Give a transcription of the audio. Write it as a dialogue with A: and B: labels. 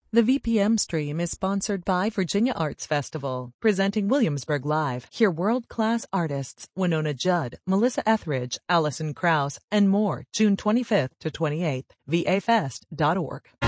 A: The VPM stream is sponsored by Virginia Arts Festival, presenting Williamsburg Live. Hear world-class artists Winona Judd, Melissa Etheridge, Alison Krauss, and more June 25th to 28th. vafest.org.